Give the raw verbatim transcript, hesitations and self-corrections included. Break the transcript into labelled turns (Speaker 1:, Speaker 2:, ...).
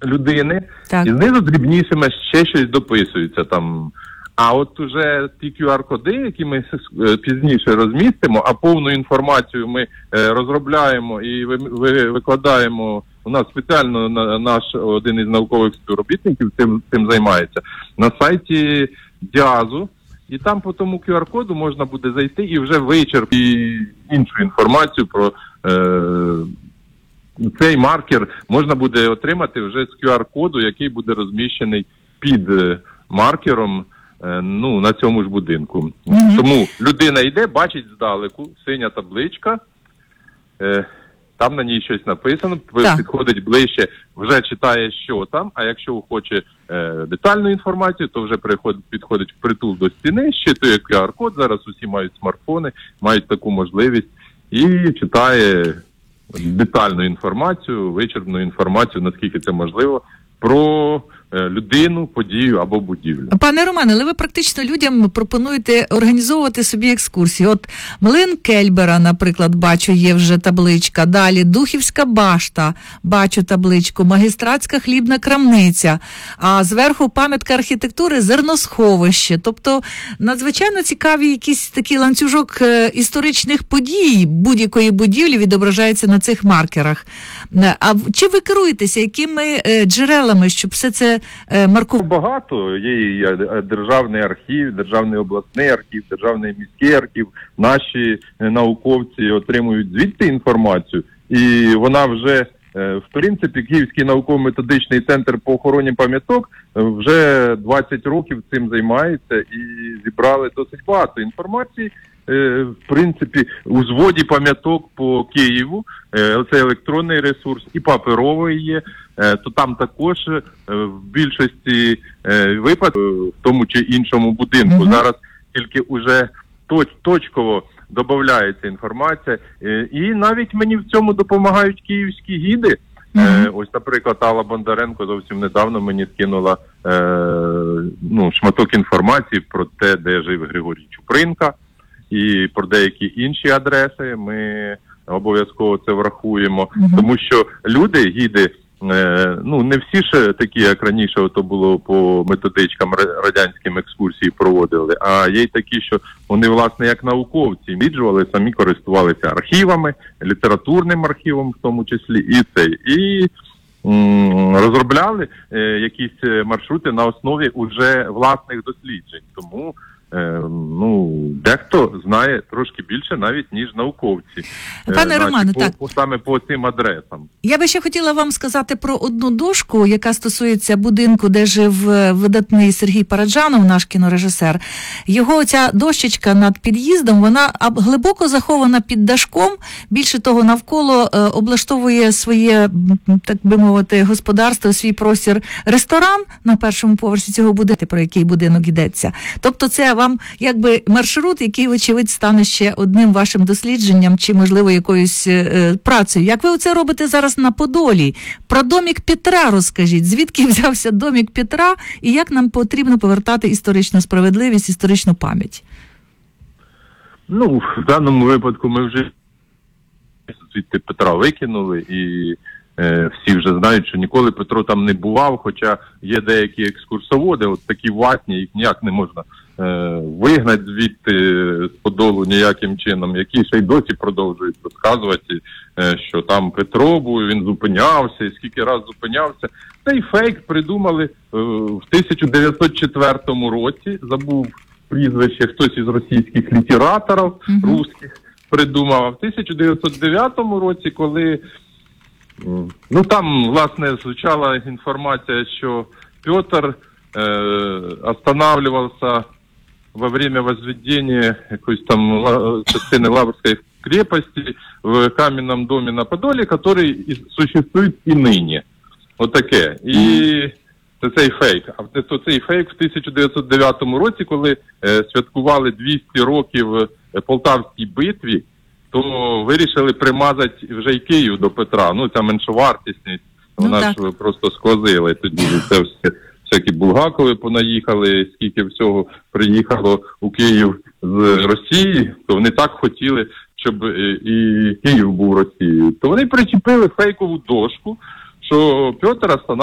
Speaker 1: людини,
Speaker 2: так.
Speaker 1: І знизу дрібнішими ще щось дописується там. А от уже ті кю ар-коди, які ми пізніше розмістимо, а повну інформацію ми розробляємо і викладаємо, у нас спеціально наш один із наукових співробітників цим, цим займається, на сайті Діазу, і там по тому кю ар-коду можна буде зайти і вже вичерпати іншу інформацію про е, цей маркер можна буде отримати вже з кю ар-коду, який буде розміщений під маркером, ну, на цьому ж будинку. Mm-hmm. Тому людина йде, бачить здалеку, синя табличка, е, там на ній щось написано, так. Підходить ближче, вже читає, що там, а якщо хоче е, детальну інформацію, то вже приходить, підходить впритул до стіни, щитує кю ар-код, зараз усі мають смартфони, мають таку можливість, і читає детальну інформацію, вичерпну інформацію, наскільки це можливо, про людину, подію або будівлю.
Speaker 2: Пане Романе, але ви практично людям пропонуєте організовувати собі екскурсії. От млин Кельбера, наприклад, бачу, є вже табличка. Далі Духівська башта, бачу табличку. Магістратська хлібна крамниця. А зверху пам'ятка архітектури зерносховище. Тобто надзвичайно цікаві якийсь такий ланцюжок історичних подій будь-якої будівлі відображається на цих маркерах. А чи ви керуєтеся якими джерелами, щоб все це марку?
Speaker 1: Багато. Є і державний архів, державний обласний архів, державний міський архів. Наші науковці отримують звідти інформацію. І вона вже, в принципі, Київський науково-методичний центр по охороні пам'яток вже двадцять років цим займається і зібрали досить багато інформації. В принципі, у зводі пам'яток по Києву, це електронний ресурс, і паперовий є, то там також в більшості випадків, в тому чи іншому будинку, mm-hmm. зараз тільки уже точ, точково додається інформація. І навіть мені в цьому допомагають київські гіди. Mm-hmm. Ось, наприклад, Алла Бондаренко зовсім недавно мені скинула ну, шматок інформації про те, де жив Григорій Чупринка. І про деякі інші адреси ми обов'язково це врахуємо, mm-hmm. тому що люди, гіди, е, ну не всі ж такі, як раніше ото було по методичкам радянським екскурсії проводили, а є й такі, що вони, власне, як науковці, віджували, самі користувалися архівами, літературним архівом в тому числі, і цей, і м- розробляли е, якісь маршрути на основі уже власних досліджень. Тому ну, дехто знає трошки більше навіть, ніж науковці.
Speaker 2: Пане Романе, так.
Speaker 1: По, саме по цим адресам.
Speaker 2: Я би ще хотіла вам сказати про одну дошку, яка стосується будинку, де жив видатний Сергій Параджанов, наш кінорежисер. Його ця дощечка над під'їздом, вона глибоко захована під дашком. Більше того, навколо е, облаштовує своє, так би мовити, господарство, свій простір ресторан на першому поверсі цього будинку, про який будинок йдеться. Тобто це вам якби маршрут, який, вочевидь, стане ще одним вашим дослідженням чи, можливо, якоюсь е, працею. Як ви оце робите зараз на Подолі? Про домік Петра розкажіть. Звідки взявся домік Петра і як нам потрібно повертати історичну справедливість, історичну пам'ять?
Speaker 1: Ну, в даному випадку ми вже звідти Петра викинули і е, всі вже знають, що ніколи Петро там не бував, хоча є деякі екскурсоводи, от такі ватні, їх ніяк не можна вигнать звідти з Подолу ніяким чином, які ще й досі продовжують розказувати, що там Петро був, він зупинявся, і скільки раз зупинявся. Цей фейк придумали в тисяча дев'ятсот четвертому році, забув прізвище хтось із російських літераторів, mm-hmm. русських, придумав. А в тисяча дев'ятсот дев'ятому році, коли, ну там, власне, звучала інформація, що Петр э, останавливался во время возведения какой-то там частины Лаврской крепости в каменном доме на Подоле, который существует и ныне. Вот таке. І це цей фейк. А це цей фейк в тисяча дев'ятсот дев'ятому році, коли е, святкували двісті років Полтавській битві, то вирішили примазати вже й Київ до Петра. Ну, ця меншовартісність, вона ну, ж просто сквозила. Тоді це все. Всякі Булгакови понаїхали, скільки всього приїхало у Київ з Росії, то вони так хотіли, щоб і Київ був Росією. То вони причепили фейкову дошку, що Петр